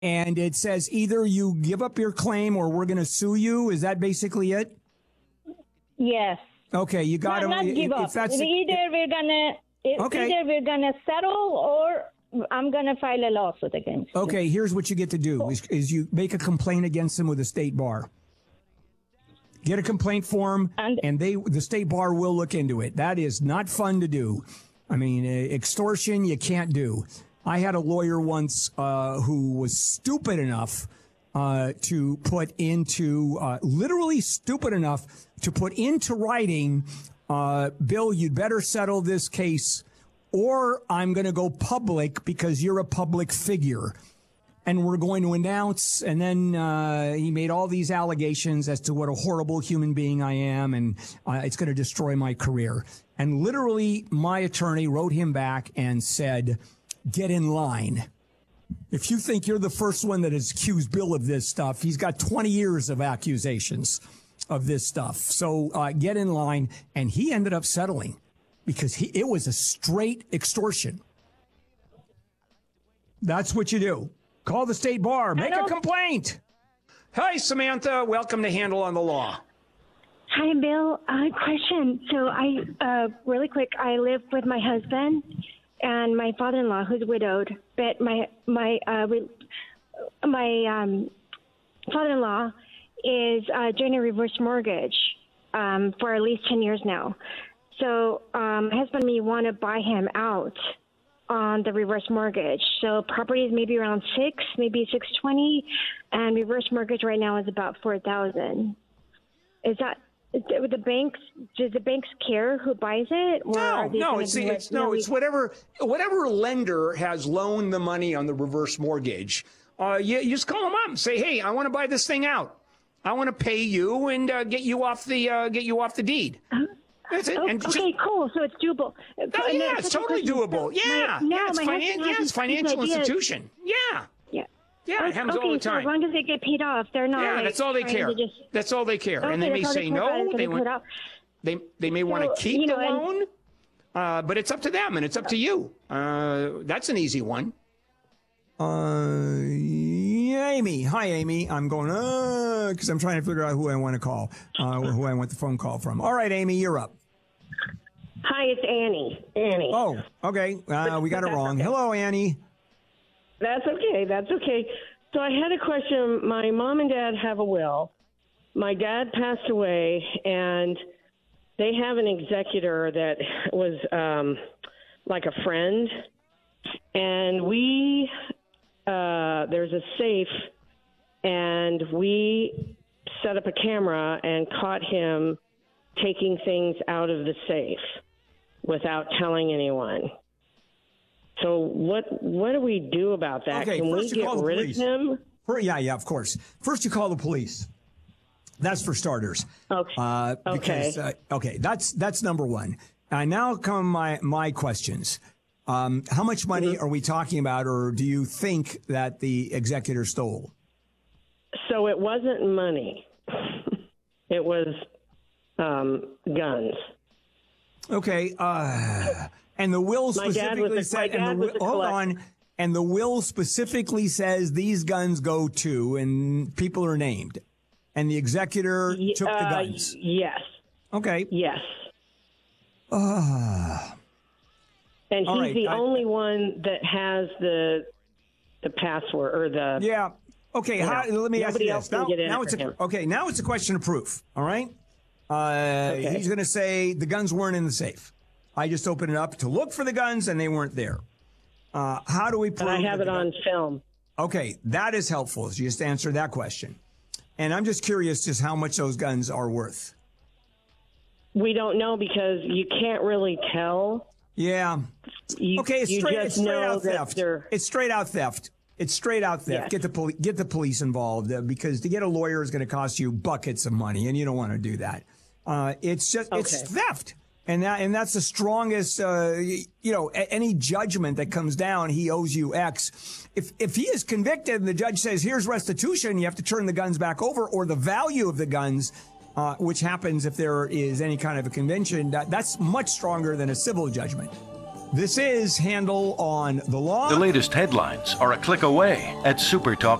And it says either you give up your claim or we're going to sue you. Is that basically it? Yes. Okay, you got to. Not give up. Either we're gonna settle, or I'm gonna file a lawsuit against you. Okay, here's what you get to do: is you make a complaint against them with the state bar. Get a complaint form, and the state bar will look into it. That is not fun to do. I mean, extortion you can't do. I had a lawyer once who was stupid enough to put into, literally stupid enough to put into writing, Bill, you'd better settle this case or I'm going to go public because you're a public figure. And we're going to announce, and then he made all these allegations as to what a horrible human being I am, and it's going to destroy my career. And literally, my attorney wrote him back and said, get in line. If you think you're the first one that has accused Bill of this stuff, he's got 20 years of accusations of this stuff. So get in line. And he ended up settling because it was a straight extortion. That's what you do. Call the state bar. Make a complaint. Hi, Samantha. Welcome to Handle on the Law. Hi, Bill. Question. So really quick, I live with my husband and my father-in-law, who's widowed. But my father-in-law is doing a reverse mortgage for at least 10 years now. So my husband and me want to buy him out on the reverse mortgage. So property is maybe around maybe 620, and reverse mortgage right now is about 4,000. Is that the banks? Does the banks care who buys it? Or no. It's whatever lender has loaned the money on the reverse mortgage. You just call them up and say, hey, I want to buy this thing out. I want to pay you and get you off the deed. That's it. Okay, cool. So it's doable. Oh, yeah, it's totally doable. Yeah. It's financial institution. Yeah. Yeah, it happens all the time. So as long as they get paid off, they're not. Yeah, that's all they care. That's all they care. And they may say no. They may want to keep the loan, but it's up to them and it's up to you. That's an easy one. Amy. Hi, Amy. I'm going, because I'm trying to figure out who I want to call, who I want the phone call from. All right, Amy, you're up. Hi, it's Annie. Oh, okay. We got it wrong. Hello, Annie. That's okay. So I had a question. My mom and dad have a will. My dad passed away, and they have an executor that was like a friend. And there's a safe, and we set up a camera and caught him taking things out of the safe without telling anyone. So what do we do about that? Okay, can we get rid of him? Yeah, of course. First, you call the police. That's for starters. Okay. Because, that's number one. Now come my questions. How much money are we talking about, or do you think that the executor stole? So it wasn't money. It was guns. Okay. And the will specifically said, and the will specifically says these guns go to, and people are named, and the executor took the guns. Yes. Okay. Yes. And he's the only one that has the password or the. Yeah. Okay. Let me ask you this. Now it's a question of proof. All right. Okay. He's going to say the guns weren't in the safe. I just opened it up to look for the guns, and they weren't there. How do we prove? And I have it on film. Okay, that is helpful. So you just answer that question. And I'm just curious just how much those guns are worth. We don't know because you can't really tell. Yeah. It's straight out theft. It's straight out theft. It's straight out theft. Yes. Get the police involved because to get a lawyer is going to cost you buckets of money, and you don't want to do that. It's theft. And that's the strongest, any judgment that comes down, he owes you X. If he is convicted and the judge says, here's restitution, you have to turn the guns back over, or the value of the guns, which happens if there is any kind of a convention, that's much stronger than a civil judgment. This is Handel on the Law. The latest headlines are a click away at supertalk.